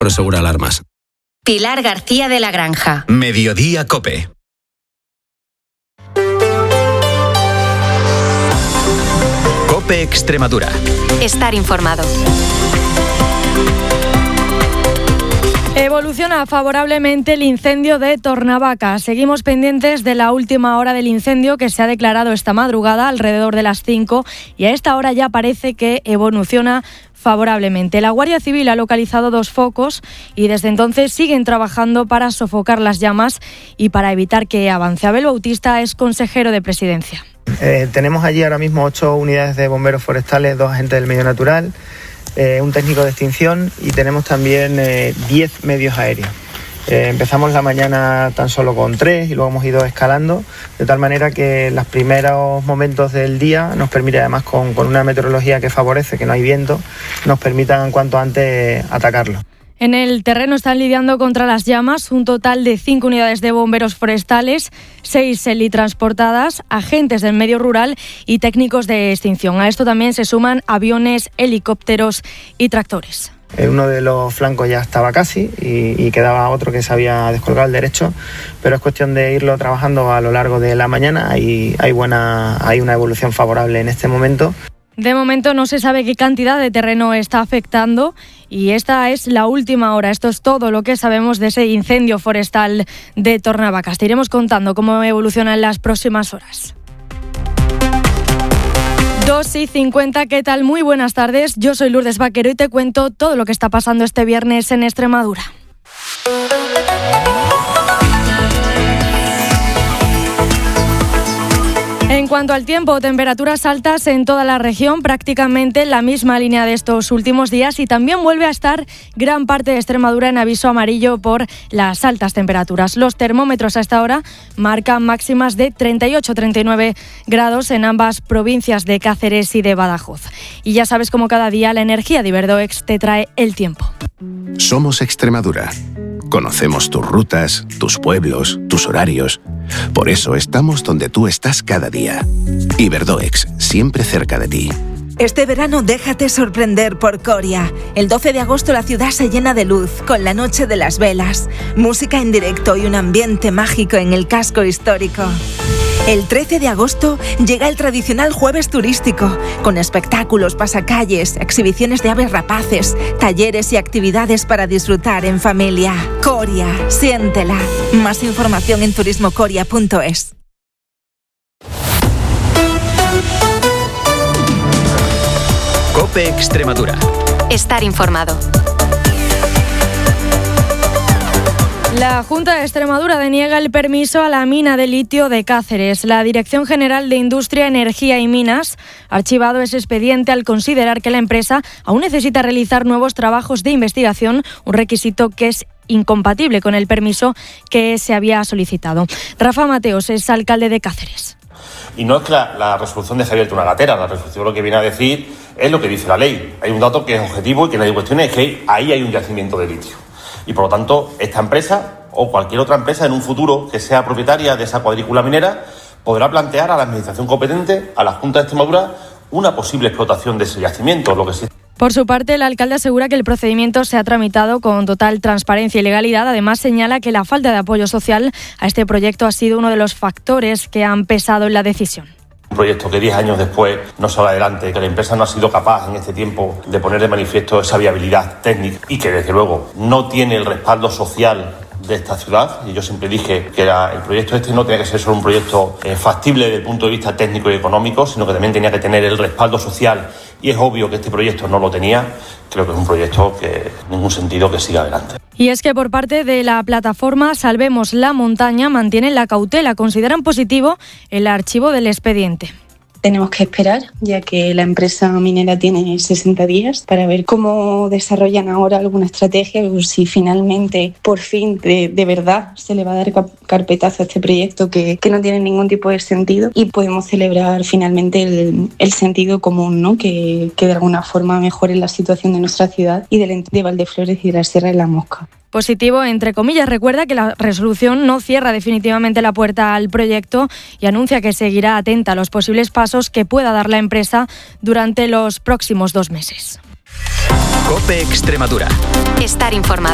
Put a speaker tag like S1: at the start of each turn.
S1: Prosegur Alarmas.
S2: Pilar García de la Granja.
S3: Mediodía COPE. COPE Extremadura.
S2: Estar informado.
S4: Evoluciona favorablemente el incendio de Tornavaca. Seguimos pendientes de la última hora del incendio que se ha declarado esta madrugada alrededor de las 5 y a esta hora ya parece que evoluciona favorablemente. La Guardia Civil ha localizado 2 focos y desde entonces siguen trabajando para sofocar las llamas y para evitar que avance. Abel Bautista es consejero de Presidencia.
S5: Tenemos allí ahora mismo 8 unidades de bomberos forestales, 2 agentes del medio natural, un técnico de extinción y tenemos también 10 medios aéreos. Empezamos la mañana tan solo con 3 y luego hemos ido escalando, de tal manera que en los primeros momentos del día nos permite, además con una meteorología que favorece, que no hay viento, nos permitan cuanto antes atacarlo.
S4: En el terreno están lidiando contra las llamas un total de 5 unidades de bomberos forestales, 6 helitransportadas, agentes del medio rural y técnicos de extinción. A esto también se suman aviones, helicópteros y tractores.
S5: Uno de los flancos ya estaba casi y quedaba otro que se había descolgado el derecho, pero es cuestión de irlo trabajando a lo largo de la mañana y hay una evolución favorable en este momento.
S4: De momento no se sabe qué cantidad de terreno está afectando y esta es la última hora. Esto es todo lo que sabemos de ese incendio forestal de Tornavacas. Te iremos contando cómo evoluciona en las próximas horas. 2:50, ¿qué tal? Muy buenas tardes. Yo soy Lourdes Vaquero y te cuento todo lo que está pasando este viernes en Extremadura. En cuanto al tiempo, temperaturas altas en toda la región, prácticamente la misma línea de estos últimos días y también vuelve a estar gran parte de Extremadura en aviso amarillo por las altas temperaturas. Los termómetros a esta hora marcan máximas de 38-39 grados en ambas provincias de Cáceres y de Badajoz. Y ya sabes, como cada día, la energía de Iberdoex te trae el tiempo.
S6: Somos Extremadura. Conocemos tus rutas, tus pueblos, tus horarios. Por eso estamos donde tú estás cada día. Iberdoex, siempre cerca de ti.
S7: Este verano déjate sorprender por Coria. El 12 de agosto la ciudad se llena de luz, con la Noche de las Velas, música en directo y un ambiente mágico en el casco histórico. El 13 de agosto llega el tradicional jueves turístico, con espectáculos, pasacalles, exhibiciones de aves rapaces, talleres y actividades para disfrutar en familia. Coria, siéntela. Más información en turismocoria.es.
S3: COPE Extremadura.
S2: Estar informado.
S4: La Junta de Extremadura deniega el permiso a la mina de litio de Cáceres. La Dirección General de Industria, Energía y Minas ha archivado ese expediente al considerar que la empresa aún necesita realizar nuevos trabajos de investigación, un requisito que es incompatible con el permiso que se había solicitado. Rafa Mateos es alcalde de Cáceres.
S8: Y no es que la resolución deje abierta una gatera, la resolución lo que viene a decir es lo que dice la ley. Hay un dato que es objetivo y que nadie cuestiona, es que ahí hay un yacimiento de litio. Y por lo tanto, esta empresa o cualquier otra empresa en un futuro que sea propietaria de esa cuadrícula minera podrá plantear a la administración competente, a la Junta de Extremadura, una posible explotación de ese yacimiento, lo que sí.
S4: Por su parte, el alcalde asegura que el procedimiento se ha tramitado con total transparencia y legalidad. Además, señala que la falta de apoyo social a este proyecto ha sido uno de los factores que han pesado en la decisión.
S8: Un proyecto que 10 años después no sale adelante, que la empresa no ha sido capaz en este tiempo de poner de manifiesto esa viabilidad técnica y que desde luego no tiene el respaldo social de esta ciudad. Y yo siempre dije que el proyecto este no tenía que ser solo un proyecto factible desde el punto de vista técnico y económico, sino que también tenía que tener el respaldo social, y es obvio que este proyecto no lo tenía. Creo que es un proyecto que en ningún sentido que siga adelante.
S4: Y es que por parte de la plataforma Salvemos la Montaña mantienen la cautela, consideran positivo el archivo del expediente.
S9: Tenemos que esperar, ya que la empresa minera tiene 60 días para ver cómo desarrollan ahora alguna estrategia o si finalmente, por fin, de verdad, se le va a dar carpetazo a este proyecto que no tiene ningún tipo de sentido y podemos celebrar finalmente el sentido común, ¿no? Que de alguna forma mejore la situación de nuestra ciudad y de Valdeflores y de la Sierra de la Mosca.
S4: Positivo, entre comillas, recuerda que la resolución no cierra definitivamente la puerta al proyecto y anuncia que seguirá atenta a los posibles pasos que pueda dar la empresa durante los próximos 2 meses.
S3: COPE Extremadura.
S2: Estar informado.